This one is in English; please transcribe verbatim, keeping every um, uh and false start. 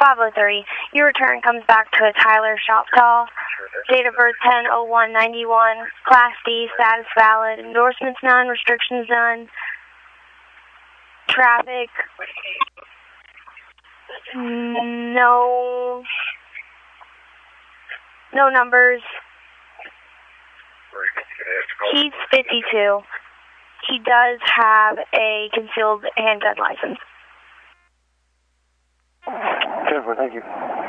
five oh three. Your return comes back to a Tyler Shoptaw. Date of birth ten oh one ninety-one. Class D, status valid. Endorsements none, restrictions none. Traffic. No. No numbers. He's fifty-two. He does have a concealed handgun license. Jennifer, thank you.